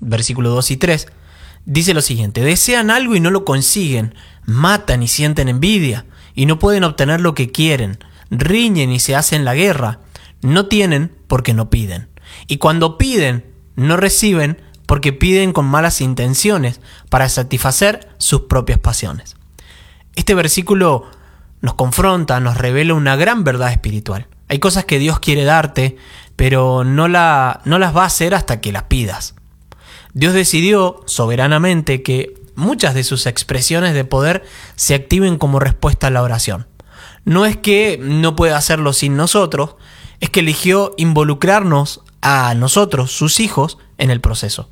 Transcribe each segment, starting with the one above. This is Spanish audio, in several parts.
versículos 2 y 3, dice lo siguiente: desean algo y no lo consiguen, matan y sienten envidia, y no pueden obtener lo que quieren, riñen y se hacen la guerra, no tienen porque no piden, y cuando piden, no reciben porque piden con malas intenciones para satisfacer sus propias pasiones. Este versículo nos confronta, nos revela una gran verdad espiritual. Hay cosas que Dios quiere darte, pero no las va a hacer hasta que las pidas. Dios decidió soberanamente que muchas de sus expresiones de poder se activen como respuesta a la oración. No es que no pueda hacerlo sin nosotros, es que eligió involucrarnos a nosotros, sus hijos, en el proceso.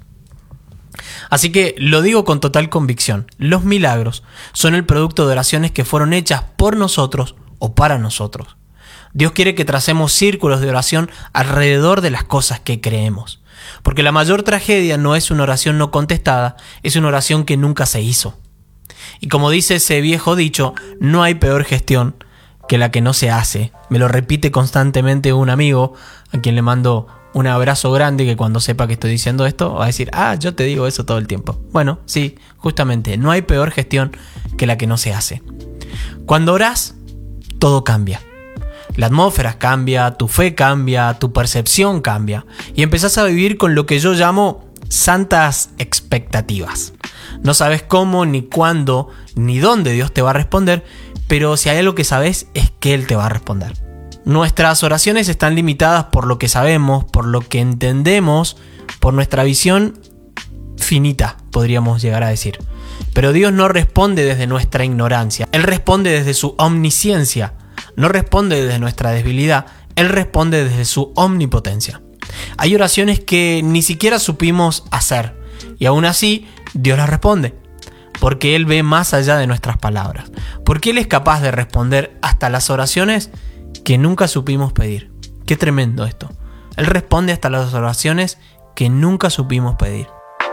Así que lo digo con total convicción: los milagros son el producto de oraciones que fueron hechas por nosotros o para nosotros. Dios quiere que tracemos círculos de oración alrededor de las cosas que creemos. Porque la mayor tragedia no es una oración no contestada, es una oración que nunca se hizo. Y como dice ese viejo dicho, no hay peor gestión que la que no se hace. Me lo repite constantemente un amigo, a quien le mando un abrazo grande, que cuando sepa que estoy diciendo esto va a decir: yo te digo eso todo el tiempo. Bueno, sí, justamente, no hay peor gestión que la que no se hace. Cuando orás, todo cambia. La atmósfera cambia, tu fe cambia, tu percepción cambia, y empezás a vivir con lo que yo llamo santas expectativas. No sabes cómo, ni cuándo, ni dónde Dios te va a responder, pero si hay algo que sabes es que Él te va a responder. Nuestras oraciones están limitadas por lo que sabemos, por lo que entendemos, por nuestra visión finita, podríamos llegar a decir. Pero Dios no responde desde nuestra ignorancia, Él responde desde su omnisciencia. No responde desde nuestra debilidad, Él responde desde su omnipotencia. Hay oraciones que ni siquiera supimos hacer, y aún así Dios las responde, porque Él ve más allá de nuestras palabras, porque Él es capaz de responder hasta las oraciones que nunca supimos pedir. Qué tremendo esto. Él responde hasta las oraciones que nunca supimos pedir.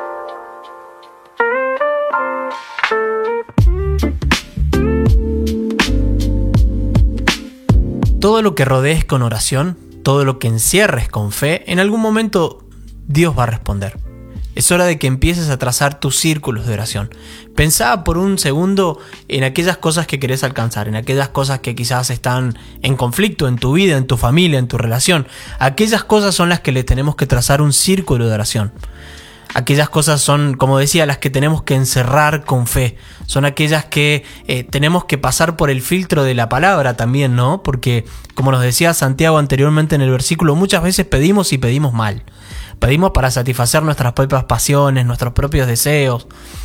Todo lo que rodees con oración, todo lo que encierres con fe, en algún momento Dios va a responder. Es hora de que empieces a trazar tus círculos de oración. Pensá por un segundo en aquellas cosas que querés alcanzar, en aquellas cosas que quizás están en conflicto en tu vida, en tu familia, en tu relación. Aquellas cosas son las que le tenemos que trazar un círculo de oración. Aquellas cosas son, como decía, las que tenemos que encerrar con fe. Son aquellas que tenemos que pasar por el filtro de la palabra también, ¿no? Porque, como nos decía Santiago anteriormente en el versículo, muchas veces pedimos y pedimos mal. Pedimos para satisfacer nuestras propias pasiones, nuestros propios deseos.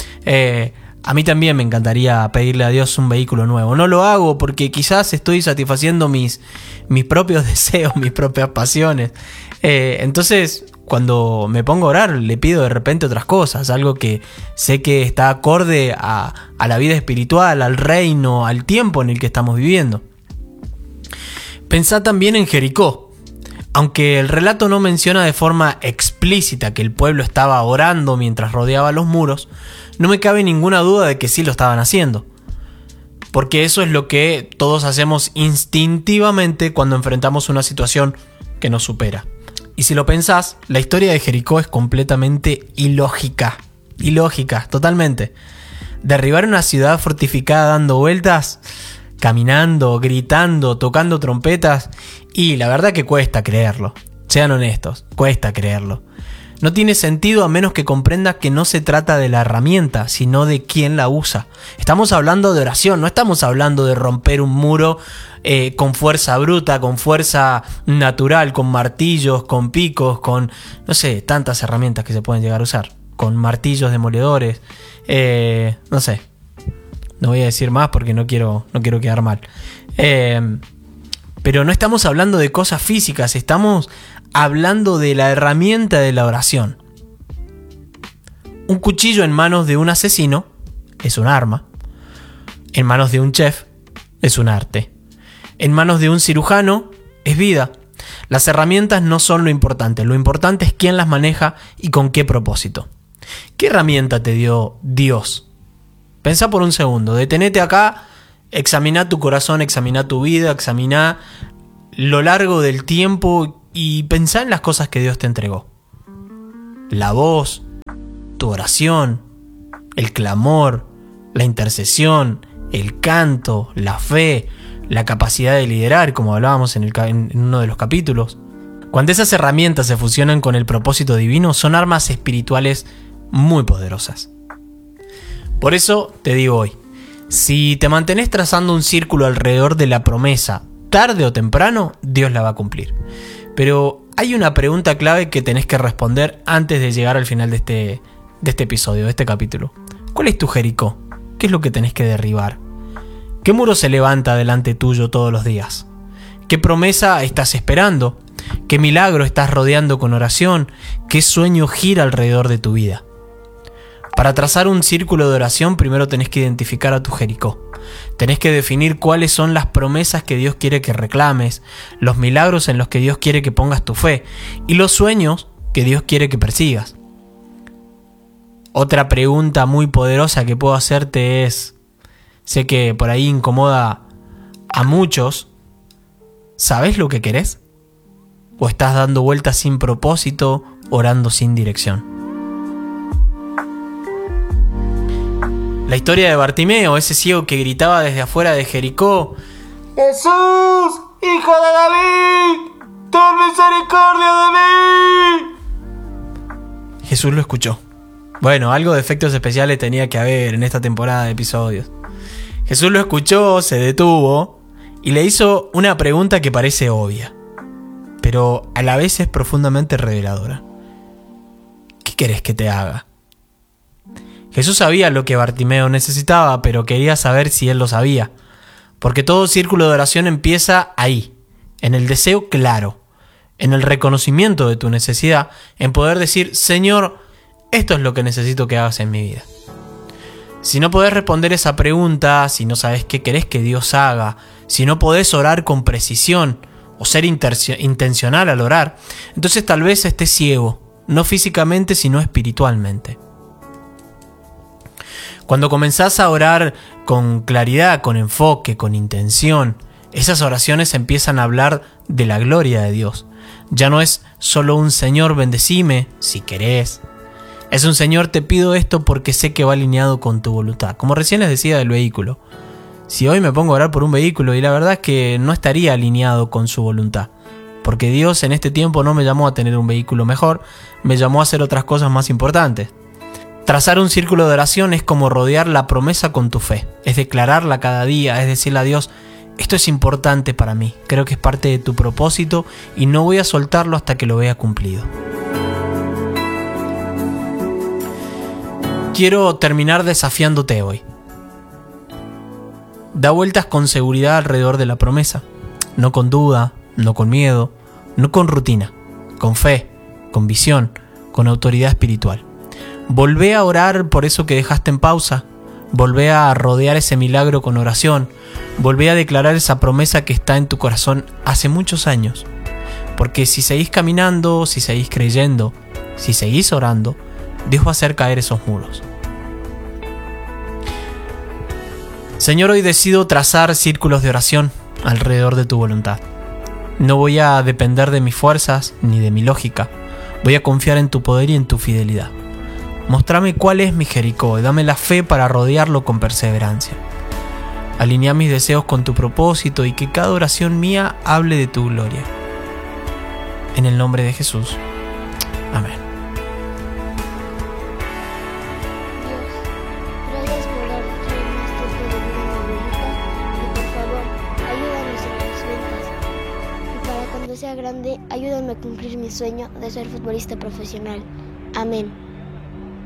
A mí también me encantaría pedirle a Dios un vehículo nuevo. No lo hago porque quizás estoy satisfaciendo mis propios deseos, mis propias pasiones. Entonces, cuando me pongo a orar, le pido de repente otras cosas. Algo que sé que está acorde a la vida espiritual, al reino, al tiempo en el que estamos viviendo. Pensá también en Jericó. Aunque el relato no menciona de forma explícita que el pueblo estaba orando mientras rodeaba los muros, no me cabe ninguna duda de que sí lo estaban haciendo. Porque eso es lo que todos hacemos instintivamente cuando enfrentamos una situación que nos supera. Y si lo pensás, la historia de Jericó es completamente ilógica. Ilógica, totalmente. Derribar una ciudad fortificada dando vueltas, caminando, gritando, tocando trompetas, y la verdad que cuesta creerlo. Sean honestos, cuesta creerlo. No tiene sentido a menos que comprendas que no se trata de la herramienta, sino de quién la usa. Estamos hablando de oración, no estamos hablando de romper un muro con fuerza bruta, con fuerza natural, con martillos, con picos, con, no sé, tantas herramientas que se pueden llegar a usar. Con martillos demoledores, no sé. No voy a decir más porque no quiero quedar mal. Pero no estamos hablando de cosas físicas, estamos hablando de la herramienta de la oración. Un cuchillo en manos de un asesino es un arma. En manos de un chef es un arte. En manos de un cirujano es vida. Las herramientas no son lo importante es quién las maneja y con qué propósito. ¿Qué herramienta te dio Dios? Pensá por un segundo, detenete acá, examina tu corazón, examina tu vida, examina lo largo del tiempo y pensá en las cosas que Dios te entregó. La voz, tu oración, el clamor, la intercesión, el canto, la fe, la capacidad de liderar, como hablábamos en uno de los capítulos. Cuando esas herramientas se fusionan con el propósito divino, son armas espirituales muy poderosas. Por eso te digo hoy, si te mantenés trazando un círculo alrededor de la promesa, tarde o temprano, Dios la va a cumplir. Pero hay una pregunta clave que tenés que responder antes de llegar al final de este episodio, de este capítulo. ¿Cuál es tu Jericó? ¿Qué es lo que tenés que derribar? ¿Qué muro se levanta delante tuyo todos los días? ¿Qué promesa estás esperando? ¿Qué milagro estás rodeando con oración? ¿Qué sueño gira alrededor de tu vida? Para trazar un círculo de oración, primero tenés que identificar a tu Jericó. Tenés que definir cuáles son las promesas que Dios quiere que reclames, los milagros en los que Dios quiere que pongas tu fe y los sueños que Dios quiere que persigas. Otra pregunta muy poderosa que puedo hacerte es, sé que por ahí incomoda a muchos, ¿sabes lo que querés? ¿O estás dando vueltas sin propósito, orando sin dirección? La historia de Bartimeo, ese ciego que gritaba desde afuera de Jericó: ¡Jesús, hijo de David, ten misericordia de mí! Jesús lo escuchó. Bueno, algo de efectos especiales tenía que haber en esta temporada de episodios. Jesús lo escuchó, se detuvo y le hizo una pregunta que parece obvia, pero a la vez es profundamente reveladora. ¿Qué querés que te haga? Jesús sabía lo que Bartimeo necesitaba, pero quería saber si él lo sabía, porque todo círculo de oración empieza ahí, en el deseo claro, en el reconocimiento de tu necesidad, en poder decir: Señor, esto es lo que necesito que hagas en mi vida. Si no podés responder esa pregunta, si no sabes qué querés que Dios haga, si no podés orar con precisión o ser intencional al orar, entonces tal vez estés ciego, no físicamente sino espiritualmente. Cuando comenzás a orar con claridad, con enfoque, con intención, esas oraciones empiezan a hablar de la gloria de Dios. Ya no es solo un Señor, bendecime, si querés. Es un Señor, te pido esto porque sé que va alineado con tu voluntad. Como recién les decía del vehículo. Si hoy me pongo a orar por un vehículo y la verdad es que no estaría alineado con su voluntad. Porque Dios en este tiempo no me llamó a tener un vehículo mejor, me llamó a hacer otras cosas más importantes. Trazar un círculo de oración es como rodear la promesa con tu fe. Es declararla cada día, es decirle a Dios: esto es importante para mí, creo que es parte de tu propósito y no voy a soltarlo hasta que lo vea cumplido. Quiero terminar desafiándote hoy. Da vueltas con seguridad alrededor de la promesa, no con duda, no con miedo, no con rutina, con fe, con visión, con autoridad espiritual. Volvé a orar por eso que dejaste en pausa. Volvé a rodear ese milagro con oración. Volvé a declarar esa promesa que está en tu corazón hace muchos años. Porque si seguís caminando, si seguís creyendo, si seguís orando, Dios va a hacer caer esos muros. Señor, hoy decido trazar círculos de oración alrededor de tu voluntad. No voy a depender de mis fuerzas ni de mi lógica. Voy a confiar en tu poder y en tu fidelidad. Mostrame cuál es mi Jericó y dame la fe para rodearlo con perseverancia. Alinea mis deseos con tu propósito y que cada oración mía hable de tu gloria. En el nombre de Jesús. Amén. Dios, gracias por darnos este tiempo de vida en abuelita y por favor, ayúdanos en las ventas. Y para cuando sea grande, ayúdame a cumplir mi sueño de ser futbolista profesional. Amén.